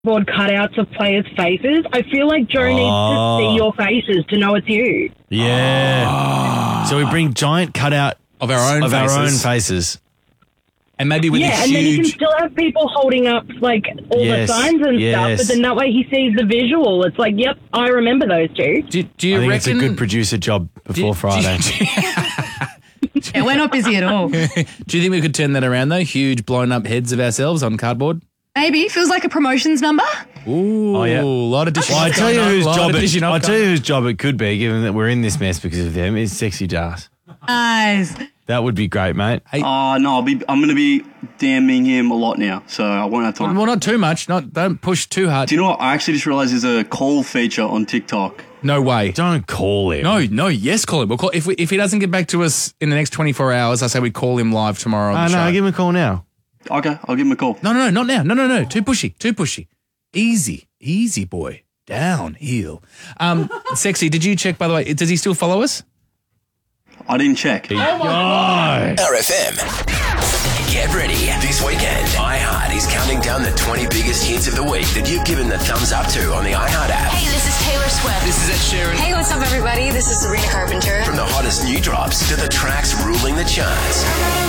cardboard cutouts of players' faces. I feel like Joe needs to see your faces to know it's you. Yeah. So we bring giant cutout of our own faces. And maybe with and then you can still have people holding up like all the signs and stuff, but then that way he sees the visual. It's like, yep, I remember those two. Do you I think reckon it's a good producer job before Friday? Yeah, we're not busy at all. Do you think we could turn that around though? Huge blown up heads of ourselves on cardboard? Maybe. Feels like a promotions number. Ooh, a lot of dishing. Well, I'll tell you whose job it could be, given that we're in this mess because of them, is Sexy Jas. Nice. That would be great, mate. No, I'm going to be DMing him a lot now, so I won't have time. Well, not too much. Don't push too hard. Do you know what? I actually just realised there's a call feature on TikTok. No way. Don't call him. Yes, call him. We'll call, if he doesn't get back to us in the next 24 hours, I say we call him live tomorrow on the show. No, give him a call now. Okay, I'll give him a call. No, not now. No. Too pushy. Easy, boy. Downhill. Sexy, did you check, by the way, does he still follow us? I didn't check. Oh, my God. RFM. Get ready. This weekend, iHeart is counting down the 20 biggest hits of the week that you've given the thumbs up to on the iHeart app. Hey, this is Taylor Swift. This is Ed Sheeran. Hey, what's up, everybody? This is Sabrina Carpenter. From the hottest new drops to the tracks ruling the charts.